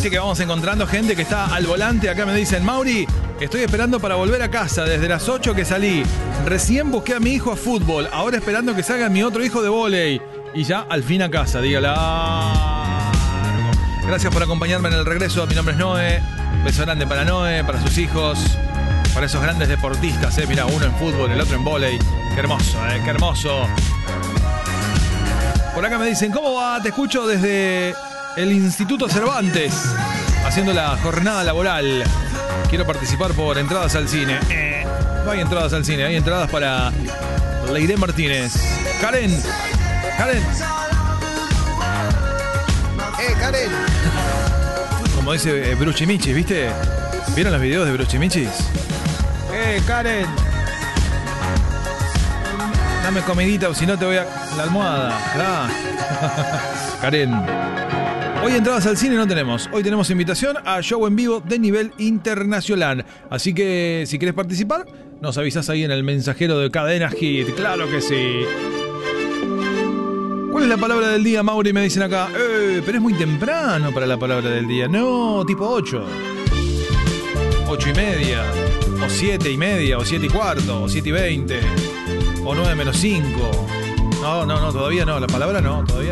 Viste que vamos encontrando gente que está al volante. Acá me dicen, Mauri, estoy esperando para volver a casa desde las 8 que salí. Recién busqué a mi hijo a fútbol. Ahora esperando que salga mi otro hijo de vóley. Y ya al fin a casa, dígala. Gracias por acompañarme en el regreso. Mi nombre es Noé. Beso grande para Noé, para sus hijos, para esos grandes deportistas. Mirá, uno en fútbol, el otro en vóley. Qué hermoso, qué hermoso. Por acá me dicen, ¿cómo va? Te escucho desde el Instituto Cervantes, haciendo la jornada laboral. Quiero participar por entradas al cine. No hay entradas al cine, hay entradas para Leiré Martínez. Karen. Karen. Karen. Como dice Bruchimichis, ¿viste? ¿Vieron los videos de Bruchimichis? Karen. Dame comidita o si no te voy a... la almohada. Karen. Hoy entradas al cine no tenemos. Hoy tenemos invitación a show en vivo de nivel internacional. Así que si querés participar, nos avisás ahí en el mensajero de Cadena Hit. Claro que sí. ¿Cuál es la palabra del día, Mauri? Me dicen acá. Pero es muy temprano para la palabra del día. No, tipo 8. 8 y media. O 7 y media. O 7 y cuarto. O 7 y 20. O 9 menos 5. No, todavía no. La palabra no, todavía